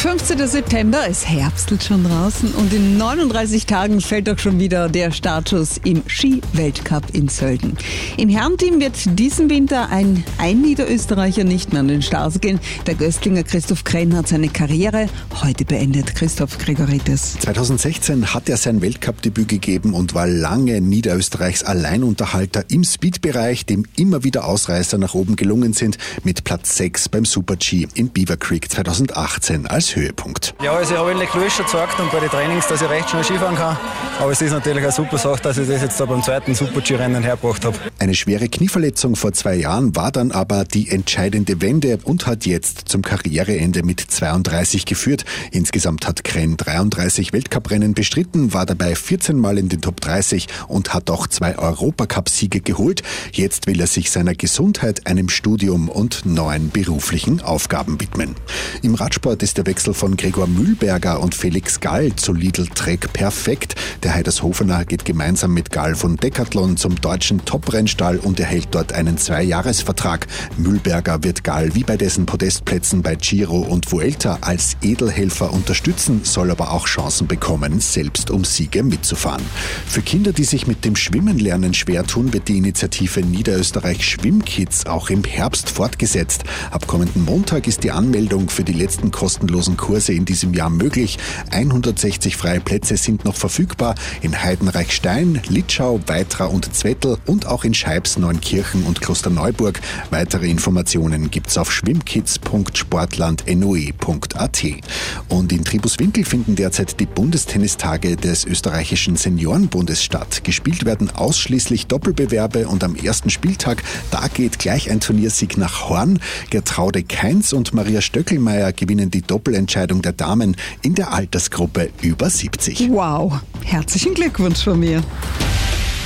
15. September, es herbstelt schon draußen und in 39 Tagen fällt doch schon wieder der Startschuss im Ski-Weltcup in Sölden. Im Herrenteam wird diesen Winter ein Niederösterreicher nicht mehr an den Start gehen. Der Göstlinger Christoph Krenn hat seine Karriere heute beendet. Christoph Gregoritis. 2016 hat er sein Weltcup-Debüt gegeben und war lange Niederösterreichs Alleinunterhalter im Speedbereich, dem immer wieder Ausreißer nach oben gelungen sind, mit Platz 6 beim Super-G in Beaver Creek 2018 als Höhepunkt. Ja, also ich habe in der Cluj schon gezeigt und bei den Trainings, dass ich recht schnell Skifahren kann. Aber es ist natürlich eine super Sache, dass ich das jetzt da beim zweiten Super-G-Rennen hergebracht habe. Eine schwere Knieverletzung vor 2 Jahren war dann aber die entscheidende Wende und hat jetzt zum Karriereende mit 32 geführt. Insgesamt hat Krenn 33 Weltcuprennen bestritten, war dabei 14 Mal in den Top 30 und hat auch 2 Europacup-Siege geholt. Jetzt will er sich seiner Gesundheit, einem Studium und neuen beruflichen Aufgaben widmen. Im Radsport ist der Wechsel von Gregor Mühlberger und Felix Gall zu Lidl Trek perfekt. Der Heidershofener geht gemeinsam mit Gall von Decathlon zum deutschen Top-Rennstall und erhält dort einen 2-Jahres-Vertrag. Mühlberger wird Gall wie bei dessen Podestplätzen bei Giro und Vuelta als Edelhelfer unterstützen, soll aber auch Chancen bekommen, selbst um Siege mitzufahren. Für Kinder, die sich mit dem Schwimmenlernen schwer tun, wird die Initiative Niederösterreich Schwimmkids auch im Herbst fortgesetzt. Ab kommenden Montag ist die Anmeldung für die letzten kostenlosen Kurse in diesem Jahr möglich. 160 freie Plätze sind noch verfügbar in Heidenreichstein, Litschau, Weitra und Zwettl und auch in Scheibs, Neunkirchen und Klosterneuburg. Weitere Informationen gibt's auf schwimmkids.sportlandnoe.at. Und in Tribuswinkel finden derzeit die Bundestennistage des österreichischen Seniorenbundes statt. Gespielt werden ausschließlich Doppelbewerbe und am ersten Spieltag, da geht gleich ein Turniersieg nach Horn. Gertraude Kainz und Maria Stöckelmeier gewinnen die Doppelentscheidung der Damen in der Altersgruppe über 70. Wow, herzlichen Glückwunsch von mir.